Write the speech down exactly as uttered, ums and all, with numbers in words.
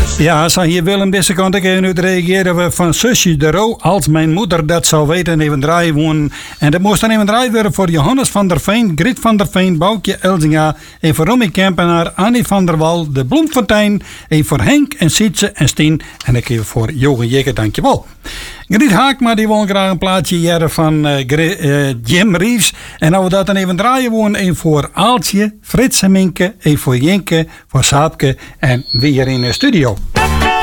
Ja, zo hier Willem deze kant ik even nu reageren we van Susje de Roo. Als mijn moeder dat zou weten, even draaien wonen. En dat moest dan even draaien worden voor Johannes van der Veen, Grit van der Veen, Boukje Elzinga. En voor Romy Kempenaar, Annie van der Wal, de Bloemfontein. En voor Henk en Sietse en Stien. En ik even voor Johan Jekker, dankjewel. Griet Haakma die wil graag een plaatje jaren van uh, uh, Jim Reeves. En nou we dat dan even draaien wonen. Een voor Aaltje, Frits en Minke. Een voor Jenke, voor Saapke en weer in de studio.